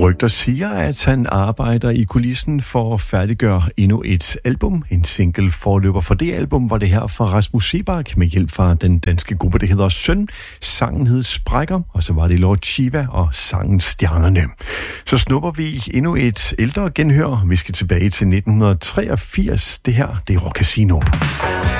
Rygter siger, at han arbejder i kulissen for at færdiggøre endnu et album. En single forløber for det album var det her fra Rasmus Seebach med hjælp fra den danske gruppe, der hedder Søn. Sangen hed Sprækker, og så var det Lord Shiva og sangen Stjernerne. Så snupper vi endnu et ældre genhør. Vi skal tilbage til 1983. Det her, det er Rock Casino.